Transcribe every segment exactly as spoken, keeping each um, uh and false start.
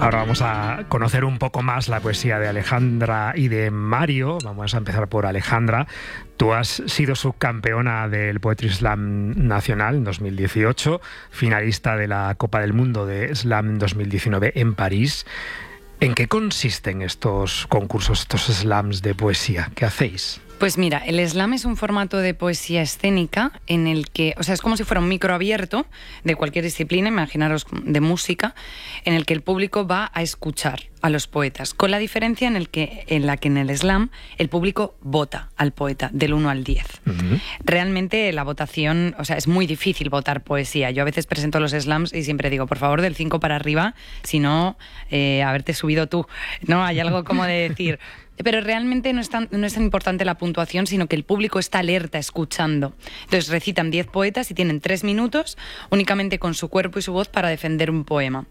Ahora vamos a conocer un poco más la poesía de Alejandra y de Mario. Vamos a empezar por Alejandra. Tú has sido subcampeona del Poetry Slam Nacional en dos mil dieciocho, finalista de la Copa del Mundo de Slam dos mil diecinueve en París. ¿En qué consisten estos concursos, estos slams de poesía? ¿Qué hacéis? Pues mira, el slam es un formato de poesía escénica en el que, o sea, es como si fuera un micro abierto de cualquier disciplina, imaginaros de música, en el que el público va a escuchar a los poetas, con la diferencia en, el que, en la que en el slam el público vota al poeta del uno al diez. Uh-huh. Realmente la votación, o sea, es muy difícil votar poesía. Yo a veces presento los slams y siempre digo, por favor, del cinco para arriba, si no, eh, haberte subido tú. No, hay algo como de decir... Pero realmente no es, tan, no es tan importante la puntuación, sino que el público está alerta, escuchando. Entonces recitan diez poetas y tienen tres minutos únicamente con su cuerpo y su voz para defender un poema.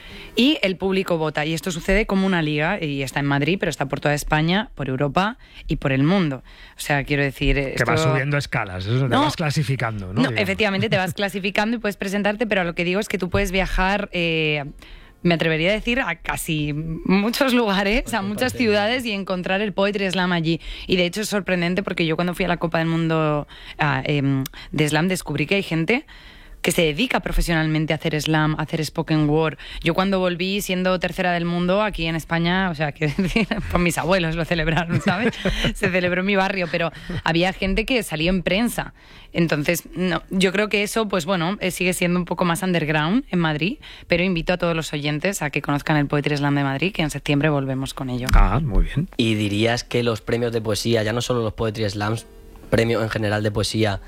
Y el público vota. Y esto sucede como una liga, y está en Madrid, pero está por toda España, por Europa y por el mundo. O sea, quiero decir... Que esto... vas subiendo escalas, eso te no, vas clasificando, ¿no? No, efectivamente te vas clasificando y puedes presentarte, pero lo que digo es que tú puedes viajar... Eh, me atrevería a decir a casi muchos lugares, a muchas ciudades y encontrar el Poetry Slam allí. Y de hecho es sorprendente porque yo cuando fui a la Copa del Mundo uh, eh, de Slam descubrí que hay gente que se dedica profesionalmente a hacer slam, a hacer spoken word. Yo cuando volví siendo tercera del mundo aquí en España, o sea, que pues mis abuelos lo celebraron, ¿sabes? Se celebró en mi barrio, pero había gente que salió en prensa. Entonces, no, yo creo que eso, pues bueno, sigue siendo un poco más underground en Madrid, pero invito a todos los oyentes a que conozcan el Poetry Slam de Madrid, que en septiembre volvemos con ello. Ah, muy bien. ¿Y dirías que los premios de poesía, ya no solo los Poetry Slams, premios en general de poesía,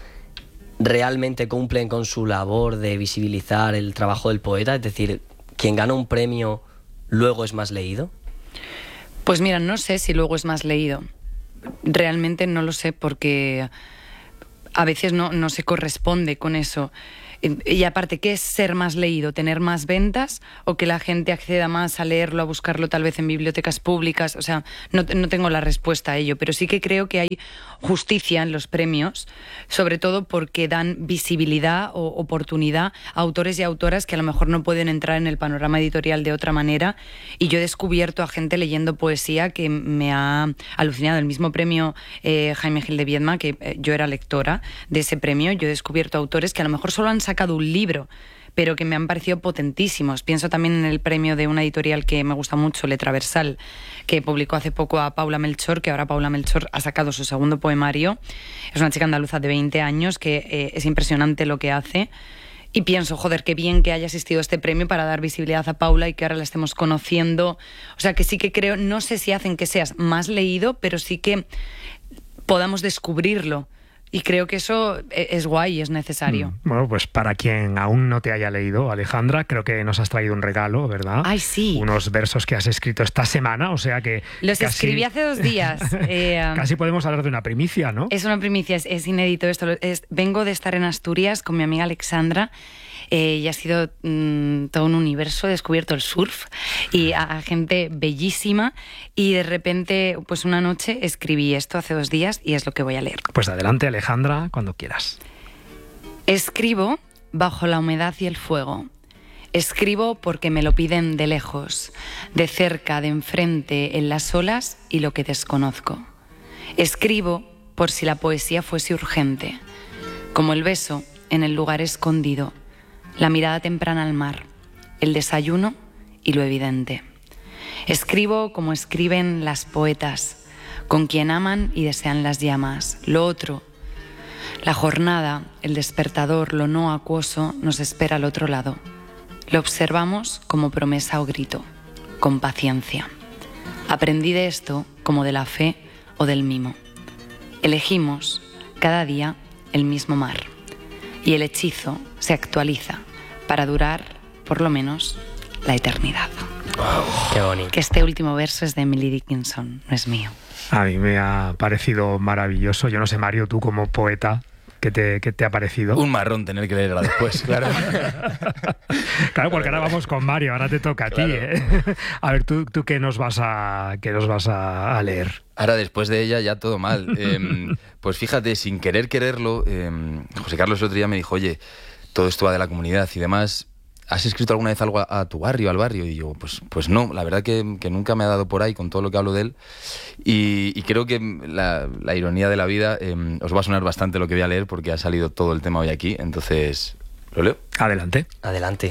realmente cumplen con su labor de visibilizar el trabajo del poeta? Es decir, ¿quien gana un premio luego es más leído? Pues mira, no sé si luego es más leído. Realmente no lo sé porque a veces no, no se corresponde con eso. Y aparte, ¿qué es ser más leído? ¿Tener más ventas o que la gente acceda más a leerlo, a buscarlo tal vez en bibliotecas públicas? O sea, no, no tengo la respuesta a ello, pero sí que creo que hay justicia en los premios, sobre todo porque dan visibilidad o oportunidad a autores y autoras que a lo mejor no pueden entrar en el panorama editorial de otra manera. Y yo he descubierto a gente leyendo poesía que me ha alucinado. El mismo premio eh, Jaime Gil de Viedma, que eh, yo era lectora de ese premio, yo he descubierto autores que a lo mejor solo han sacado un libro, pero que me han parecido potentísimos. Pienso también en el premio de una editorial que me gusta mucho, Letraversal, que publicó hace poco a Paula Melchor, que ahora Paula Melchor ha sacado su segundo poemario. Es una chica andaluza de veinte años que eh, es impresionante lo que hace. Y pienso, joder, qué bien que haya asistido a este premio para dar visibilidad a Paula y que ahora la estemos conociendo. O sea, que sí que creo, no sé si hacen que seas más leído, pero sí que podamos descubrirlo. Y creo que eso es guay y es necesario. Bueno, pues para quien aún no te haya leído, Alejandra, creo que nos has traído un regalo, ¿verdad? Ay, sí. Unos versos que has escrito esta semana, o sea que... Los casi, escribí hace dos días. eh, casi podemos hablar de una primicia, ¿no? Es una primicia, es, es inédito esto. Es, vengo de estar en Asturias con mi amiga Alexandra. Eh, y ha sido mmm, todo un universo, he descubierto el surf y a, a gente bellísima y de repente, pues una noche escribí esto hace dos días y es lo que voy a leer. Pues adelante, Alejandra, cuando quieras. Escribo bajo la humedad y el fuego. Escribo porque me lo piden de lejos, de cerca, de enfrente, en las olas y lo que desconozco. Escribo por si la poesía fuese urgente, como el beso en el lugar escondido, la mirada temprana al mar, el desayuno y lo evidente. Escribo como escriben las poetas, con quien aman y desean las llamas. Lo otro, la jornada, el despertador, lo no acuoso, nos espera al otro lado. Lo observamos como promesa o grito, con paciencia. Aprendí de esto como de la fe o del mimo. Elegimos cada día el mismo mar y el hechizo se actualiza para durar, por lo menos, la eternidad. Wow, qué bonito. Que este último verso es de Emily Dickinson, no es mío. A mí me ha parecido maravilloso. Yo no sé, Mario, tú como poeta, ¿qué te, qué te ha parecido? Un marrón tener que leerla después, claro. Claro, porque ahora vamos con Mario, ahora te toca a claro. ti, ¿eh? A ver, ¿tú, tú qué nos vas a, qué nos vas a, a leer? Ahora, después de ella, ya todo mal. Eh, pues fíjate, sin querer quererlo, eh, José Carlos el otro día me dijo, oye, todo esto va de la comunidad y demás, ¿has escrito alguna vez algo a, a tu barrio, al barrio? Y yo, pues, pues no, la verdad que, que nunca me ha dado por ahí con todo lo que hablo de él. Y, y creo que la, la ironía de la vida, eh, os va a sonar bastante lo que voy a leer porque ha salido todo el tema hoy aquí, entonces, ¿lo leo? Adelante. Adelante.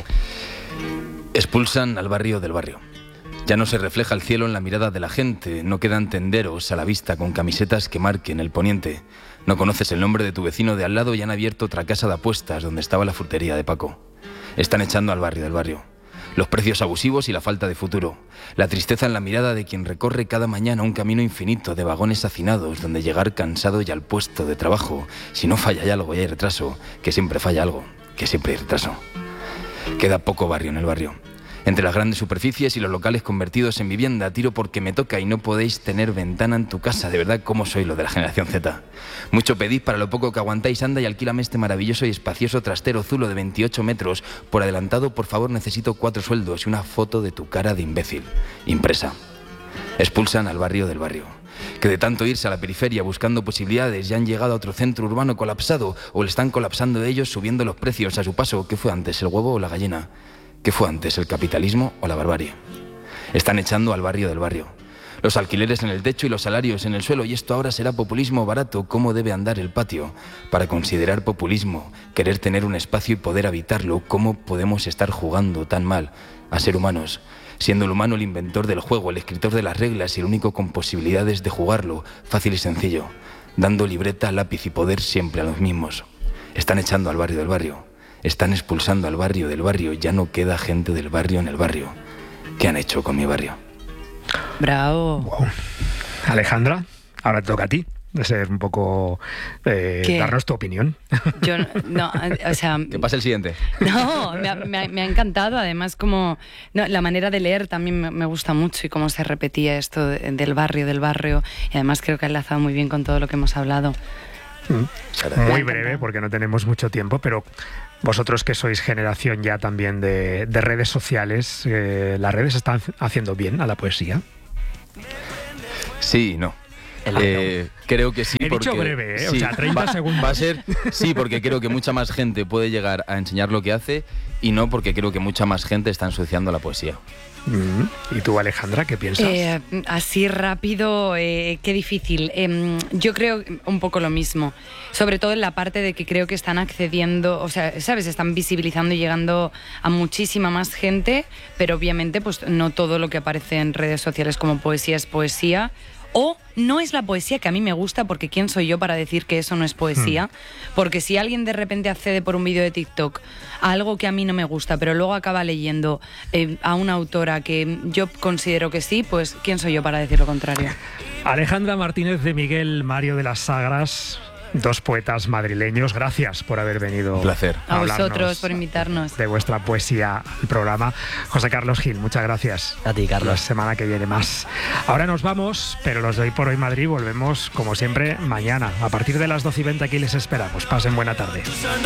Expulsan al barrio del barrio. Ya no se refleja el cielo en la mirada de la gente, no quedan tenderos a la vista con camisetas que marquen el poniente. No conoces el nombre de tu vecino de al lado y han abierto otra casa de apuestas donde estaba la frutería de Paco. Están echando al barrio del barrio. Los precios abusivos y la falta de futuro. La tristeza en la mirada de quien recorre cada mañana un camino infinito de vagones hacinados donde llegar cansado y al puesto de trabajo. Si no falla ya algo y hay retraso, que siempre falla algo, que siempre hay retraso. Queda poco barrio en el barrio. Entre las grandes superficies y los locales convertidos en vivienda, tiro porque me toca y no podéis tener ventana en tu casa. De verdad, ¿cómo soy lo de la generación Z? Mucho pedís para lo poco que aguantáis. Anda y alquílame este maravilloso y espacioso trastero zulo de veintiocho metros. Por adelantado, por favor, necesito cuatro sueldos y una foto de tu cara de imbécil. Impresa. Expulsan al barrio del barrio. Que de tanto irse a la periferia buscando posibilidades ya han llegado a otro centro urbano colapsado o le están colapsando ellos subiendo los precios a su paso. ¿Qué fue antes, el huevo o la gallina? ¿Qué fue antes, el capitalismo o la barbarie? Están echando al barrio del barrio. Los alquileres en el techo y los salarios en el suelo. Y esto ahora será populismo barato. ¿Cómo debe andar el patio? Para considerar populismo, querer tener un espacio y poder habitarlo, ¿cómo podemos estar jugando tan mal a ser humanos? Siendo el humano el inventor del juego, el escritor de las reglas y el único con posibilidades de jugarlo, fácil y sencillo. Dando libreta, lápiz y poder siempre a los mismos. Están echando al barrio del barrio. Están expulsando al barrio del barrio. Ya no queda gente del barrio en el barrio. ¿Qué han hecho con mi barrio? Bravo. Wow. Alejandra, ahora te toca a ti de ser un poco... Eh, darnos tu opinión. Yo no, o sea... Que pase el siguiente. No, me ha, me ha, me ha encantado. Además, como no, la manera de leer también me, me gusta mucho y cómo se repetía esto de, del barrio, del barrio. Y además creo que ha enlazado muy bien con todo lo que hemos hablado. Muy breve, porque no tenemos mucho tiempo, pero vosotros que sois generación ya también de, de redes sociales, eh, ¿las redes están haciendo bien a la poesía? Sí, no. Eh, creo que sí. He porque, dicho breve, ¿eh? Sí, o sea, treinta va, segundos. Va a ser, sí, porque creo que mucha más gente puede llegar a enseñar lo que hace y no porque creo que mucha más gente está ensuciando la poesía. ¿Y tú, Alejandra, qué piensas? Eh, así rápido, eh, qué difícil. Eh, yo creo un poco lo mismo, sobre todo en la parte de que creo que están accediendo, o sea, ¿sabes? Están visibilizando y llegando a muchísima más gente, pero obviamente pues no todo lo que aparece en redes sociales como poesía es poesía. O no es la poesía que a mí me gusta, porque ¿quién soy yo para decir que eso no es poesía? Hmm. Porque si alguien de repente accede por un vídeo de TikTok a algo que a mí no me gusta, pero luego acaba leyendo eh, a una autora que yo considero que sí, pues ¿quién soy yo para decir lo contrario? Alejandra Martínez de Miguel, Mario de las Sagras, dos poetas madrileños, gracias por haber venido. Un placer. A, a vosotros por invitarnos. De vuestra poesía al programa. José Carlos Gil, muchas gracias. A ti, Carlos. La semana que viene más. Ahora nos vamos, pero los de Hoy por Hoy Madrid volvemos, como siempre, mañana. A partir de las doce y veinte aquí les esperamos. Pasen buena tarde.